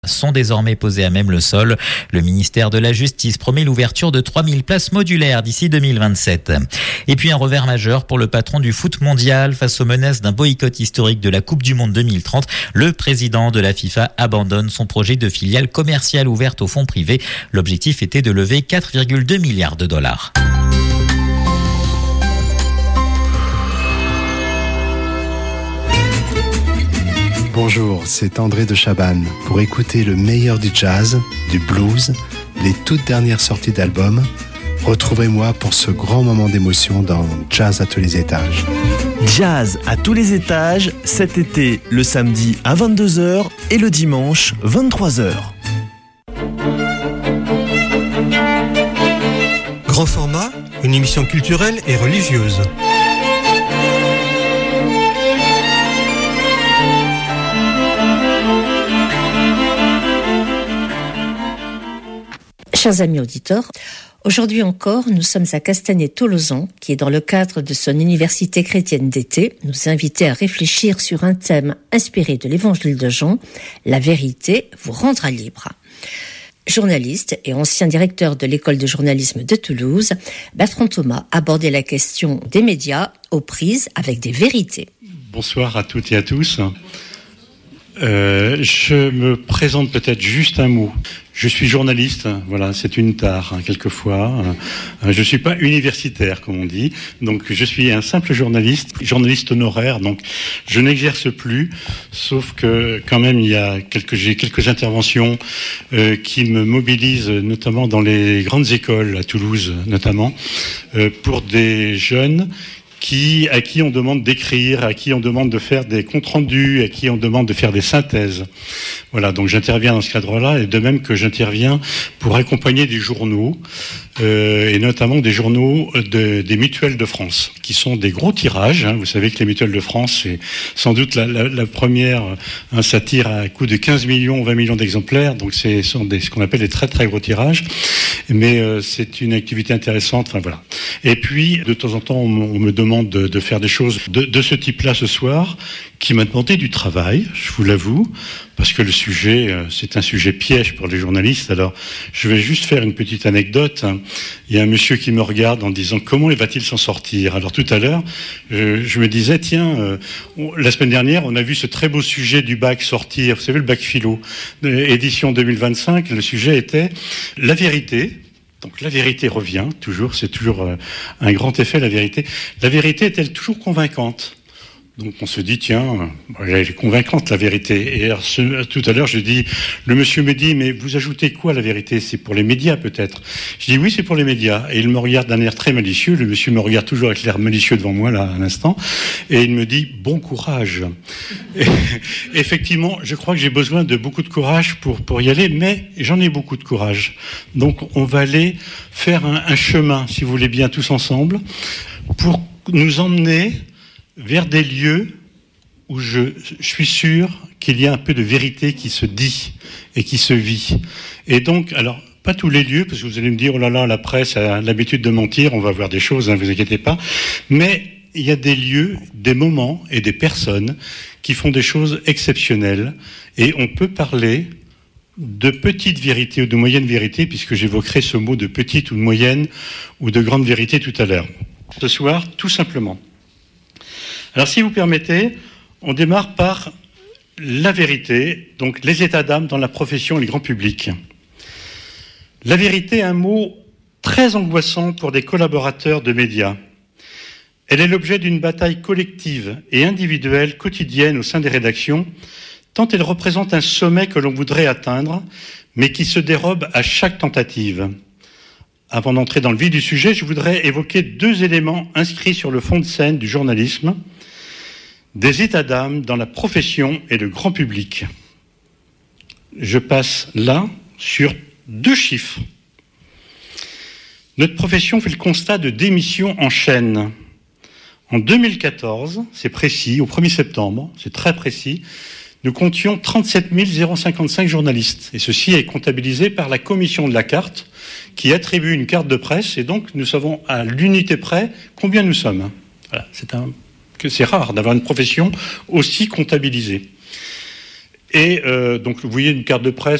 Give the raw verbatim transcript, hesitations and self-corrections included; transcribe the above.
sont désormais posés à même le sol. Le ministère de la Justice promet l'ouverture de trois mille places modulaires d'ici deux mille vingt-sept. Et puis un revers majeur pour le patron du foot mondial face aux menaces d'un boycott historique de la Coupe du Monde deux mille trente. Le président de la FIFA abandonne son projet de filiale commerciale ouverte aux fonds privés. L'objectif était de lever quatre virgule deux milliards de dollars. Bonjour, c'est André de Chabannes. Pour écouter le meilleur du jazz, du blues, les toutes dernières sorties d'albums, retrouvez-moi pour ce grand moment d'émotion dans Jazz à tous les étages. Jazz à tous les étages, cet été, le samedi à vingt-deux heures et le dimanche vingt-trois heures. Grand format, une émission culturelle et religieuse. Chers amis auditeurs, aujourd'hui encore, nous sommes à Castagnet-Tolosan, qui est dans le cadre de son université chrétienne d'été, nous inviter à réfléchir sur un thème inspiré de l'évangile de Jean, la vérité vous rendra libre. Journaliste et ancien directeur de l'école de journalisme de Toulouse, Bertrand Thomas abordait la question des médias aux prises avec des vérités. Bonsoir à toutes et à tous. Euh, je me présente peut-être juste un mot. Je suis journaliste, voilà, c'est une tare, hein, quelquefois. Euh, je suis pas universitaire, comme on dit. Donc, je suis un simple journaliste, journaliste honoraire. Donc, je n'exerce plus, sauf que, quand même, il y a quelques, j'ai quelques interventions euh, qui me mobilisent, notamment dans les grandes écoles, à Toulouse, notamment, euh, pour des jeunes Qui, à qui on demande d'écrire, à qui on demande de faire des comptes rendus, à qui on demande de faire des synthèses. Voilà, donc j'interviens dans ce cadre-là, et de même que j'interviens pour accompagner des journaux, euh, et notamment des journaux de, des mutuelles de France, qui sont des gros tirages. Hein. Vous savez que les mutuelles de France, c'est sans doute la, la, la première, hein, ça tire à coût de quinze millions, vingt millions d'exemplaires, donc c'est sont des, ce qu'on appelle des très très gros tirages, mais euh, c'est une activité intéressante. Enfin voilà. Et puis de temps en temps, on, on me demande De, de faire des choses de, de ce type-là ce soir, qui m'a demandé du travail, je vous l'avoue, parce que le sujet, c'est un sujet piège pour les journalistes. Alors, je vais juste faire une petite anecdote. Il y a un monsieur qui me regarde en disant « Comment va-t-il s'en sortir ?» Alors, tout à l'heure, je, je me disais « Tiens, euh, on, la semaine dernière, on a vu ce très beau sujet du bac sortir. Vous savez, le bac philo, édition deux mille vingt-cinq. Le sujet était « La vérité ». Donc la vérité revient, toujours, c'est toujours euh, un grand effet, la vérité. La vérité est-elle toujours convaincante ? Donc on se dit, tiens, elle est convaincante la vérité. Et alors, ce, tout à l'heure, je dis, le monsieur me dit, mais vous ajoutez quoi à la vérité ? C'est pour les médias peut-être ? Je dis, oui, c'est pour les médias. Et il me regarde d'un air très malicieux, le monsieur me regarde toujours avec l'air malicieux devant moi, là, à l'instant, et il me dit, bon courage. Et, effectivement, je crois que j'ai besoin de beaucoup de courage pour, pour y aller, mais j'en ai beaucoup de courage. Donc on va aller faire un, un chemin, si vous voulez bien, tous ensemble, pour nous emmener vers des lieux où je, je suis sûr qu'il y a un peu de vérité qui se dit et qui se vit. Et donc, alors, pas tous les lieux, parce que vous allez me dire, oh là là, la presse a l'habitude de mentir, on va voir des choses, ne hein, vous inquiétez pas, mais il y a des lieux, des moments et des personnes qui font des choses exceptionnelles, et on peut parler de petite vérité ou de moyenne vérité, puisque j'évoquerai ce mot de petite ou de moyenne ou de grande vérité tout à l'heure. Ce soir, tout simplement. Alors, si vous permettez, on démarre par la vérité, donc les états d'âme dans la profession et le grand public. La vérité est un mot très angoissant pour des collaborateurs de médias. Elle est l'objet d'une bataille collective et individuelle quotidienne au sein des rédactions, tant elle représente un sommet que l'on voudrait atteindre, mais qui se dérobe à chaque tentative. Avant d'entrer dans le vif du sujet, je voudrais évoquer deux éléments inscrits sur le fond de scène du journalisme, des états d'âme dans la profession et le grand public. Je passe là sur deux chiffres. Notre profession fait le constat de démissions en chaîne. En deux mille quatorze, c'est précis, au premier septembre, c'est très précis, nous comptions trente-sept mille cinquante-cinq journalistes. Et ceci est comptabilisé par la commission de la carte, qui attribue une carte de presse, et donc nous savons à l'unité près combien nous sommes. Voilà, c'est un, que c'est rare d'avoir une profession aussi comptabilisée. Et euh, donc, vous voyez une carte de presse.